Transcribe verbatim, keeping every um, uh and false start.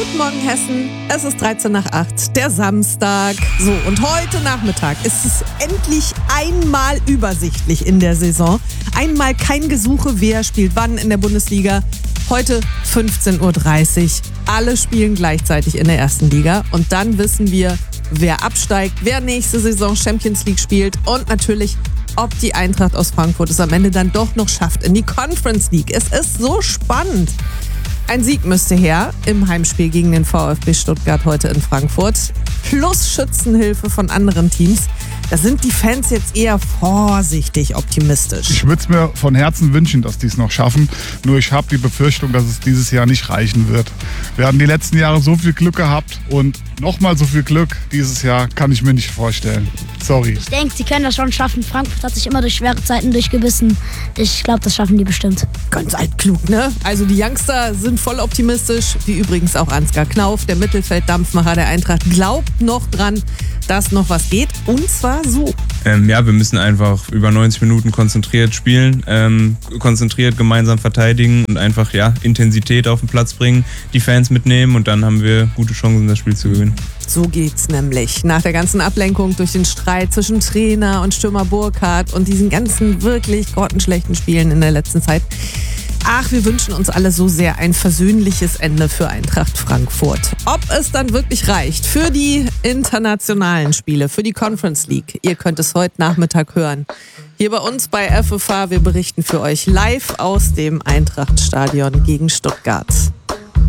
Guten Morgen, Hessen. Es ist dreizehn nach acht, der Samstag. So, und heute Nachmittag ist es endlich einmal übersichtlich in der Saison. Einmal kein Gesuche, wer spielt wann in der Bundesliga. Heute fünfzehn Uhr dreißig. Alle spielen gleichzeitig in der ersten Liga. Und dann wissen wir, wer absteigt, wer nächste Saison Champions League spielt und natürlich, ob die Eintracht aus Frankfurt es am Ende dann doch noch schafft in die Conference League. Es ist so spannend. Ein Sieg müsste her im Heimspiel gegen den VfB Stuttgart heute in Frankfurt. Plus Schützenhilfe von anderen Teams. Da sind die Fans jetzt eher vorsichtig optimistisch. Ich würde es mir von Herzen wünschen, dass die es noch schaffen. Nur ich habe die Befürchtung, dass es dieses Jahr nicht reichen wird. Wir hatten die letzten Jahre so viel Glück gehabt und nochmal so viel Glück dieses Jahr kann ich mir nicht vorstellen. Sorry. Ich denke, sie können das schon schaffen. Frankfurt hat sich immer durch schwere Zeiten durchgebissen. Ich glaube, das schaffen die bestimmt. Ganz altklug, ne? Also die Youngster sind voll optimistisch, wie übrigens auch Ansgar Knauf, der Mittelfelddampfmacher der Eintracht, glaubt noch dran, dass noch was geht. Und zwar so. Ähm, ja, wir müssen einfach über neunzig Minuten konzentriert spielen, ähm, konzentriert gemeinsam verteidigen und einfach ja Intensität auf den Platz bringen, die Fans mitnehmen und dann haben wir gute Chancen, das Spiel zu gewinnen. So geht's nämlich. Nach der ganzen Ablenkung durch den Streit zwischen Trainer und Stürmer Burkhardt und diesen ganzen wirklich grottenschlechten Spielen in der letzten Zeit. Ach, wir wünschen uns alle so sehr ein versöhnliches Ende für Eintracht Frankfurt. Ob es dann wirklich reicht für die internationalen Spiele, für die Conference League, ihr könnt es heute Nachmittag hören. Hier bei uns bei F F H, wir berichten für euch live aus dem Eintrachtstadion gegen Stuttgart.